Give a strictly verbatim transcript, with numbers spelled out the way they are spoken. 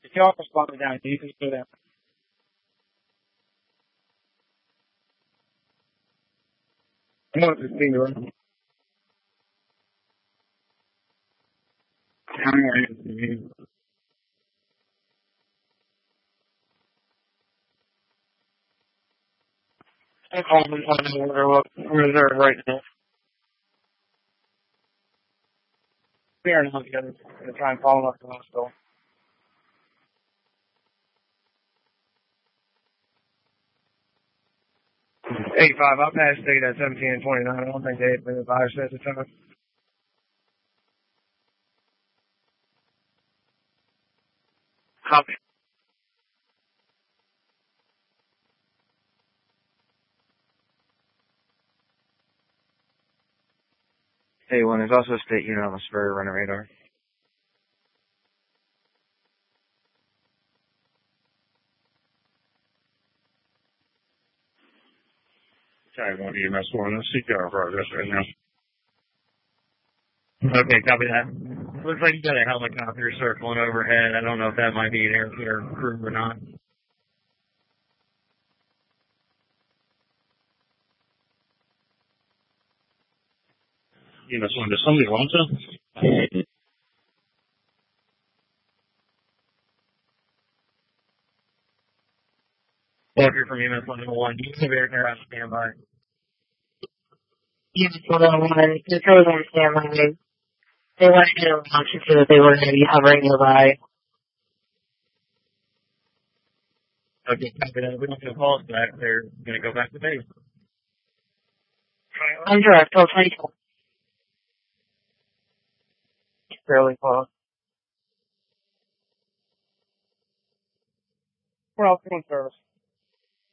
If y'all can spot me down, you can do that. I'm going to see the I'm calling on where they're right now. We are now together to try and follow up the hospital. eighty-five, I'll pass state at seventeen and twenty-nine. I don't think they had been advised at the time. Copy. Hey, one, there's also a state unit on the spur, run a radar. Sorry, one E M S one, C P R progress right now. Okay, copy that. Looks like you got a helicopter circling overhead. I don't know if that might be an air, air crew or not. E M S one, does somebody want to? Well, if you're from E M S one oh one, you can be air on standby. E M S one oh one, the crews on standby. They wanted to announce it so that they were going to be hovering nearby. Okay, copy that. We don't get a call back. They're going to go back to base. I'm direct, I'll tell you. Fairly close. We're all in service.